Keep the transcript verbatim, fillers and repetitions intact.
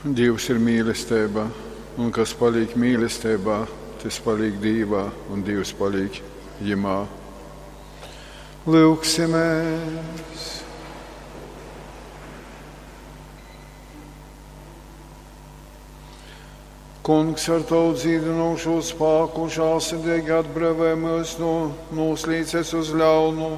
Dievs ir mīlestība, un kas paliek mīlestībā, tas paliek Dievā, un Dievs paliek Viņā. Lūksimies! Kungs, ar tavu dzīvinošo spēku žēlsirdīgi atbrīvo mūs no noslīces uz ļaunu